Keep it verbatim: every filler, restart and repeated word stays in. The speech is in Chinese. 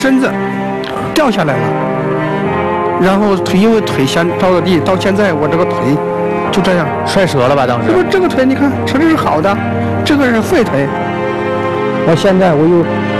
身子掉下来了，然后腿因为腿先着了地，到现在我这个腿就这样摔折了吧？当时这个这个腿你看，这是好的，这个是废腿。我现在我又